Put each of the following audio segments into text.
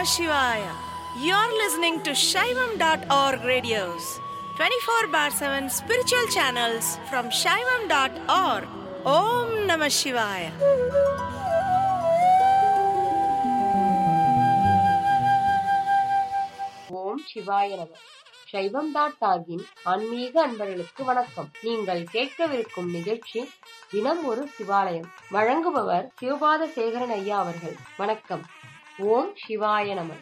Namah Shivaya. You're listening to Shaivam.org radios, 24 bar 7 spiritual channels from Shaivam.org. Om Namah Shivaya. ஓம் சிவாய நம. சைவம்.org-இன் ஆன்மீக அன்பர்களுக்கு வணக்கம். நீங்கள் கேட்கவிருக்கும் நிகழ்ச்சி தினம் ஒரு சிவாலயம். வழங்குபவர் சிவபாத சேகரன் ஐயா அவர்கள். வணக்கம். ஓம் சிவாய நம.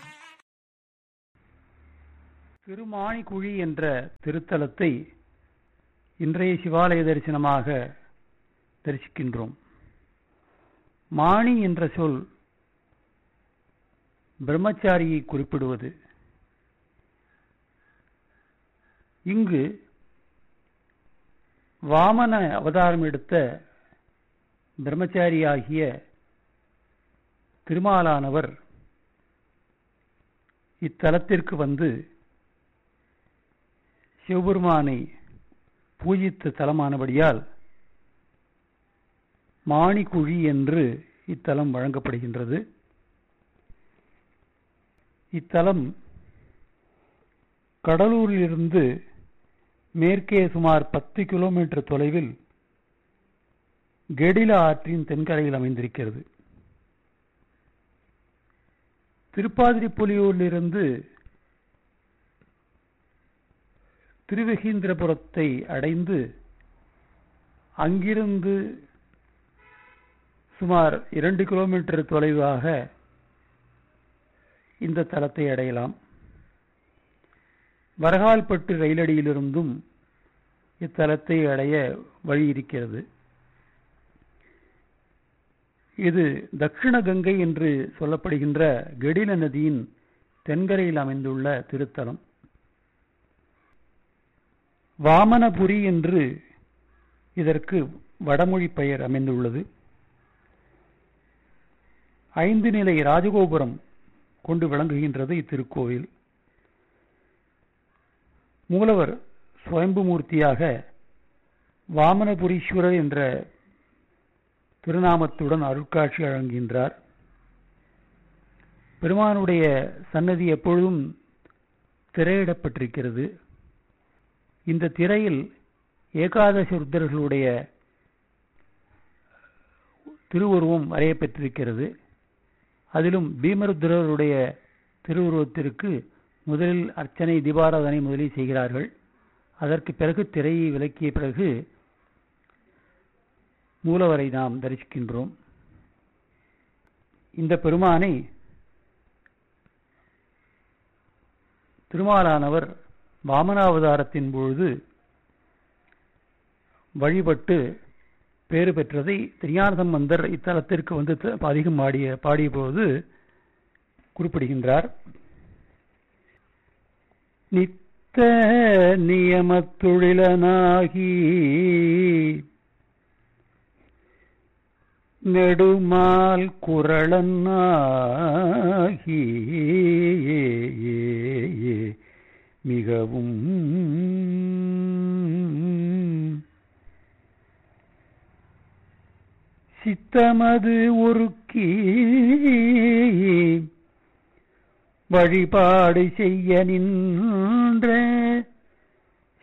திருமாணிக்குழி என்ற திருத்தலத்தை இன்றைய சிவாலய தரிசனமாக தரிசிக்கின்றோம். மாணி என்ற சொல் பிரம்மச்சாரியை குறிப்பிடுவது. இங்கு வாமன அவதாரம் எடுத்த பிரம்மச்சாரியாகிய திருமாலானவர் இத்தலத்திற்கு வந்து சிவபெருமானை பூஜித்த தலமானபடியால் மாணிக்குழி என்று இத்தலம் வழங்கப்படுகின்றது. இத்தலம் கடலூரிலிருந்து மேற்கே சுமார் 10 கிலோமீட்டர் தொலைவில் கெடில ஆற்றின் தென்கரையில் அமைந்திருக்கிறது. திருப்பாதிரிப்புலியூரிலிருந்து திருவெகீந்திரபுரத்தை அடைந்து அங்கிருந்து சுமார் 2 கிலோமீட்டர் தொலைவாக இந்த தலத்தை அடையலாம். வரகால்பட்டு ரயிலடியிலிருந்தும் இத்தலத்தை அடைய வழி இருக்கிறது. இது தட்சிண கங்கை என்று சொல்லப்படுகின்ற கெடில நதியின் தென்கரையில் அமைந்துள்ள திருத்தலம். வாமனபுரி என்று இதற்கு வடமொழி பெயர் அமைந்துள்ளது. 5 நிலை ராஜகோபுரம் கொண்டு விளங்குகின்றது இத்திருக்கோவில். மூலவர் சுயம்புமூர்த்தியாக வாமனபுரீஸ்வரர் என்ற திருநாமத்துடன் அருட்காட்சி வழங்குகின்றார். பெருமானுடைய சன்னதி எப்பொழுதும் திரையிடப்பட்டிருக்கிறது. இந்த திரையில் ஏகாதசி ருத்ரர்களுடைய திருவுருவம் வரையப்பெற்றிருக்கிறது. அதிலும் பீமருத்ரருடைய திருவுருவத்திற்கு முதலில் அர்ச்சனை தீபாராதனை முதலில் செய்கிறார்கள். அதற்கு பிறகு திரையை விலக்கிய பிறகு மூலவரை நாம் தரிசிக்கின்றோம். இந்த பெருமானை திருமாலானவர் வாமனாவதாரத்தின் பொழுது வழிபட்டு பேறு பெற்றதை திருஞான சம்பந்தர் இத்தலத்திற்கு வந்து அதிகம் பாடிய போது குறிப்பிடுகின்றார். நித்த நியமத்துழிலனாகி நெடுமால் குரளனாகி மிகவும் சித்தமது ஒருக்கி வழிபாடு செய்ய நின்ற